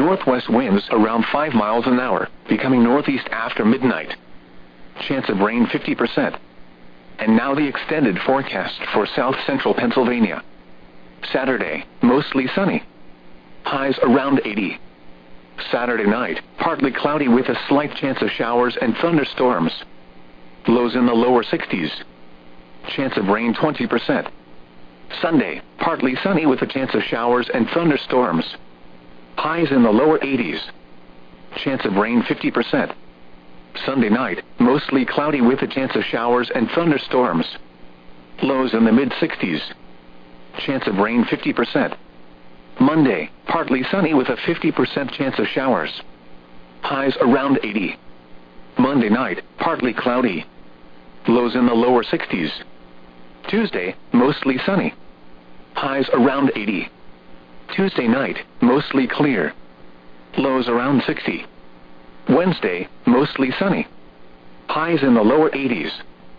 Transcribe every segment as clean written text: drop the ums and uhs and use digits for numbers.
northwest winds around 5 miles an hour, becoming northeast after midnight. Chance of rain 50%. And now the extended forecast for south-central Pennsylvania. Saturday, mostly sunny. Highs around 80. Saturday night, partly cloudy with a slight chance of showers and thunderstorms. Lows in the lower 60s. Chance of rain 20%. Sunday, partly sunny with a chance of showers and thunderstorms. Highs in the lower 80s. Chance of rain 50%. Sunday night, mostly cloudy with a chance of showers and thunderstorms. Lows in the mid-60s. Chance of rain 50%. Monday, partly sunny with a 50% chance of showers. Highs around 80. Monday night, partly cloudy. Lows in the lower 60s. Tuesday, mostly sunny. Highs around 80. Tuesday night, mostly clear. Lows around 60. Wednesday, mostly sunny. Highs in the lower 80s.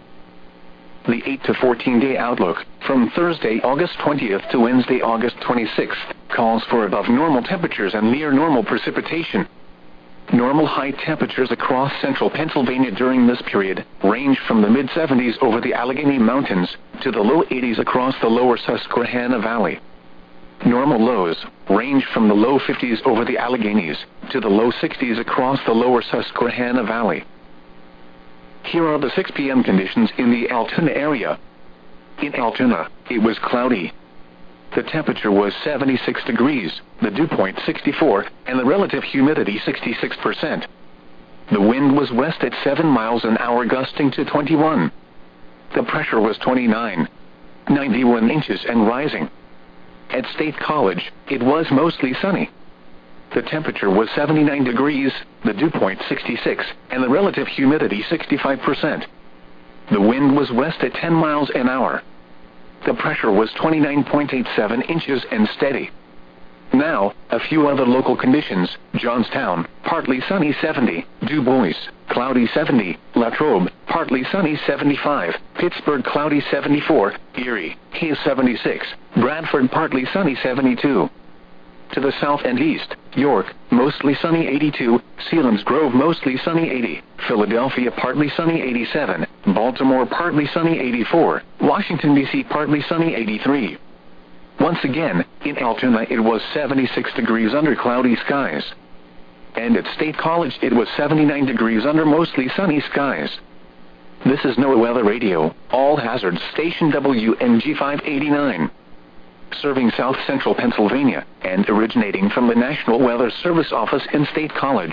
The 8 to 14-day outlook, from Thursday, August 20th to Wednesday, August 26th, calls for above normal temperatures and near normal precipitation. Normal high temperatures across central Pennsylvania during this period range from the mid-70s over the Allegheny Mountains to the low 80s across the lower Susquehanna Valley. Normal lows range from the low 50s over the Alleghenies to the low 60s across the lower Susquehanna Valley. Here are the 6 p.m. conditions in the Altoona area. In Altoona, it was cloudy. The temperature was 76 degrees, the dew point 64, and the relative humidity 66%. The wind was west at 7 miles an hour, gusting to 21. The pressure was 29. 91 inches and rising. At State College, it was mostly sunny. The temperature was 79 degrees, the dew point 66, and the relative humidity 65%. The wind was west at 10 miles an hour. The pressure was 29.87 inches and steady. Now, a few other local conditions. Johnstown, partly sunny 70, Du Bois, cloudy 70, Latrobe, partly sunny 75, Pittsburgh cloudy 74, Erie, Hayes 76, Bradford partly sunny 72. To the south and east, York, mostly sunny 82, Selinsgrove mostly sunny 80, Philadelphia partly sunny 87, Baltimore partly sunny 84, Washington, D.C. partly sunny 83. Once again, in Altoona it was 76 degrees under cloudy skies. And at State College it was 79 degrees under mostly sunny skies. This is NOAA Weather Radio, All Hazards Station WNG 589. Serving south-central Pennsylvania, and originating from the National Weather Service office in State College.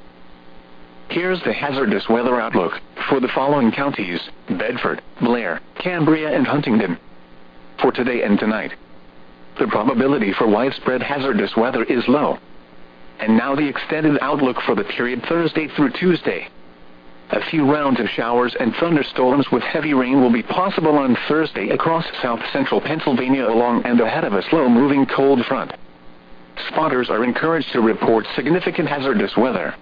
Here's the hazardous weather outlook for the following counties: Bedford, Blair, Cambria, and Huntingdon. For today and tonight, the probability for widespread hazardous weather is low. And now the extended outlook for the period Thursday through Tuesday. A few rounds of showers and thunderstorms with heavy rain will be possible on Thursday across south-central Pennsylvania along and ahead of a slow-moving cold front. Spotters are encouraged to report significant hazardous weather.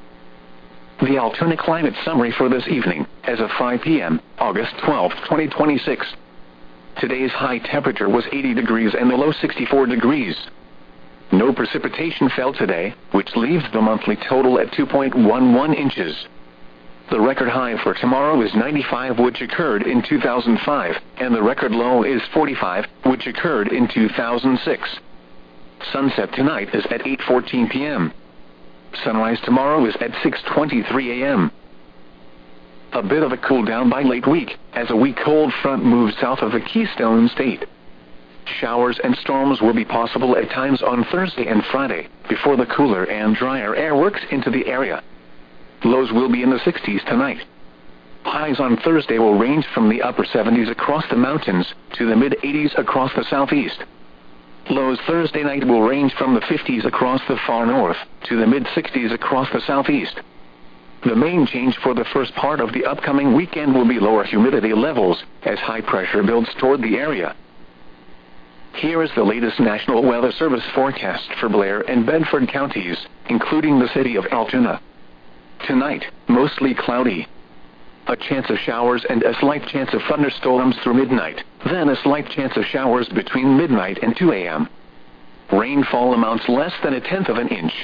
The Altoona climate summary for this evening, as of 5 p.m., August 12, 2026. Today's high temperature was 80 degrees and the low 64 degrees. No precipitation fell today, which leaves the monthly total at 2.11 inches. The record high for tomorrow is 95, which occurred in 2005, and the record low is 45, which occurred in 2006. Sunset tonight is at 8:14 p.m. Sunrise tomorrow is at 6:23 a.m. A bit of a cool down by late week, as a weak cold front moves south of the Keystone State. Showers and storms will be possible at times on Thursday and Friday, before the cooler and drier air works into the area. Lows will be in the 60s tonight. Highs on Thursday will range from the upper 70s across the mountains to the mid-80s across the southeast. Lows Thursday night will range from the 50s across the far north to the mid-60s across the southeast. The main change for the first part of the upcoming weekend will be lower humidity levels as high pressure builds toward the area. Here is the latest National Weather Service forecast for Blair and Bedford counties, including the city of Altoona. Tonight, mostly cloudy. A chance of showers and a slight chance of thunderstorms through midnight, then a slight chance of showers between midnight and 2 a.m. Rainfall amounts less than 1/10 of an inch.